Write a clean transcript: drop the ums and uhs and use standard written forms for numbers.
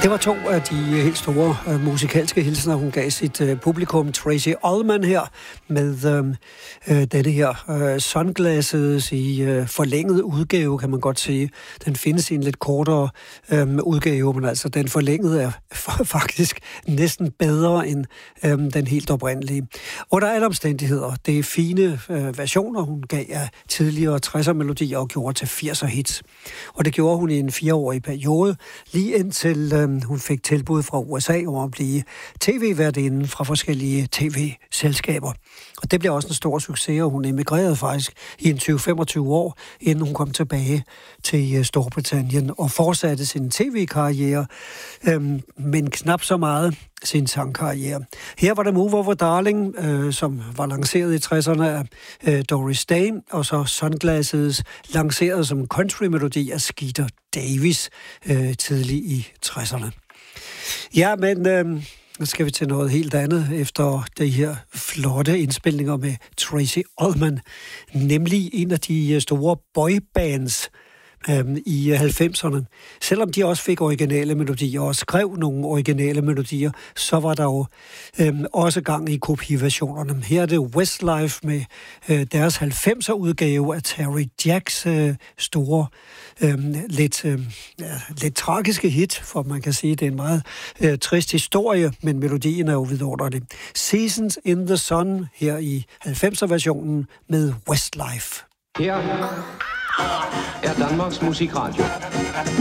Det var to af de helt store musikalske hilsener, hun gav sit publikum. Tracey Ullman her med denne her Sunglasses i forlænget udgave, kan man godt sige. Den findes i en lidt kortere udgave, men altså den forlængede er faktisk næsten bedre end den helt oprindelige. Under alle omstændigheder, det er fine versioner, hun gav af tidligere 60'er-melodier og gjorde til 80'er-hits. Og det gjorde hun i en 4-årig periode, lige indtil hun fik tilbud fra USA om at blive tv-værtinde fra forskellige tv-selskaber. Og det blev også en stor succes, og hun emigrerede faktisk i en 20-25 år, inden hun kom tilbage til Storbritannien og fortsatte sin tv-karriere, men knap så meget sin sangkarriere. Her var det Move Over Darling, som var lanceret i 60'erne af Doris Day, og så Sunglasses lanceret som country-melodi af Skeeter Davis tidligt i 60'erne. Ja, men nu skal vi til noget helt andet efter de her flotte indspilninger med Tracey Ullman, nemlig en af de store boybands i 90'erne. Selvom de også fik originale melodier og skrev nogle originale melodier, så var der jo også gang i kopiversionerne. Her er det Westlife med deres 90'er udgave af Terry Jacks store, lidt tragiske hit, for man kan sige, det er en meget trist historie, men melodien er jo vidunderlig. Seasons in the Sun her i 90'er-versionen med Westlife. Her er Danmarks Musikradio.